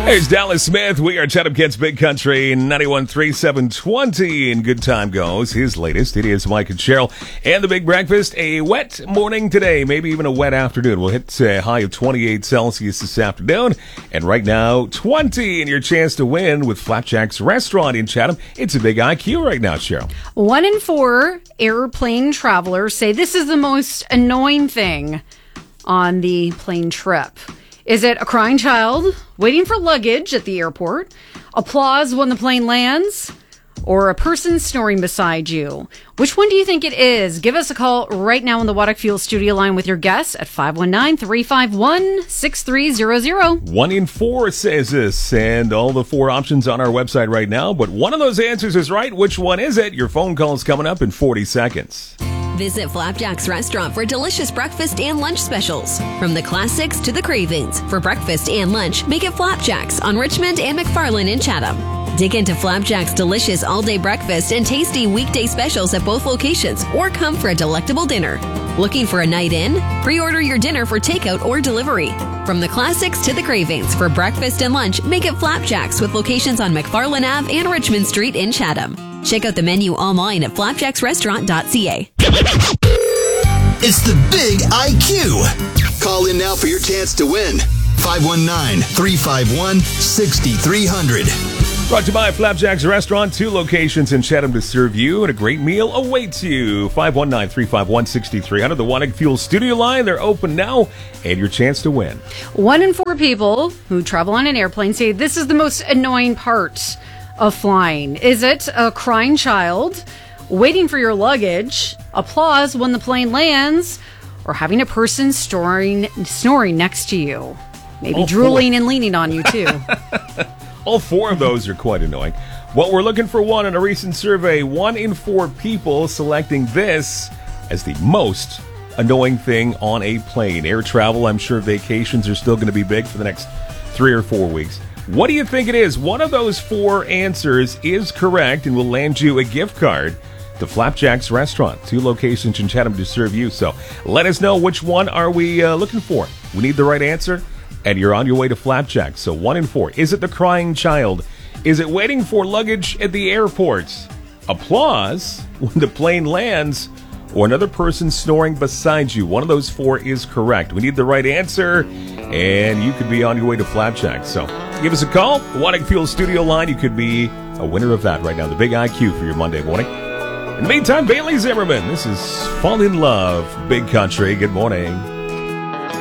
There's Dallas Smith. We are Chatham Kids Big Country 91.3 720. And good time goes. His latest. It is Mike and Cheryl. And the Big Breakfast. A wet morning today. Maybe even a wet afternoon. We'll hit a high of 28 Celsius this afternoon. And right now, 20. And your chance to win with Flapjack's Restaurant in Chatham. It's a big IQ right now, Cheryl. 1 in 4 airplane travelers say this is the most annoying thing on the plane trip. Is it a crying child waiting for luggage at the airport, applause when the plane lands, or a person snoring beside you? Which one do you think it is? Give us a call right now on the Waddock Fuel studio line with your guess at 519-351-6300. 1 in 4 says this, and all the 4 options on our website right now, but one of those answers is right. Which one is it? Your phone call is coming up in 40 seconds. Visit Flapjack's Restaurant for delicious breakfast and lunch specials. From the classics to the cravings. For breakfast and lunch, make it Flapjack's on Richmond and McFarland in Chatham. Dig into Flapjack's delicious all-day breakfast and tasty weekday specials at both locations, or come for a delectable dinner. Looking for a night in? Pre-order your dinner for takeout or delivery. From the classics to the cravings. For breakfast and lunch, make it Flapjack's with locations on McFarland Ave and Richmond Street in Chatham. Check out the menu online at flapjacksrestaurant.ca. It's the Big IQ. Call in now for your chance to win. 519-351-6300. Brought to you by Flapjack's Restaurant. 2 locations in Chatham to serve you, and a great meal awaits you. 519-351-6300. The Waddock Fuel studio line. They're open now, and your chance to win. 1 in 4 people who travel on an airplane say this is the most annoying part of flying. Is it a crying child waiting for your luggage, applause when the plane lands, or having a person snoring next to you? Maybe drooling and leaning on you, too. All 4 of those are quite annoying. Well, we're looking for one in a recent survey. 1 in 4 people selecting this as the most annoying thing on a plane. Air travel, I'm sure vacations are still going to be big for the next 3 or 4 weeks. What do you think it is? One of those 4 answers is correct and will land you a gift card to Flapjack's Restaurant. 2 locations in Chatham to serve you. So let us know, which one are we looking for? We need the right answer, and you're on your way to Flapjack. So 1 in 4. Is it the crying child? Is it waiting for luggage at the airport? Applause when the plane lands? Or another person snoring beside you? One of those 4 is correct. We need the right answer, and you could be on your way to Flapjack. So give us a call. Waddock Fuel studio line. You could be a winner of that right now. The Big IQ for your Monday morning. In the meantime, Bailey Zimmerman. This is Fall in Love, Big Country. Good morning.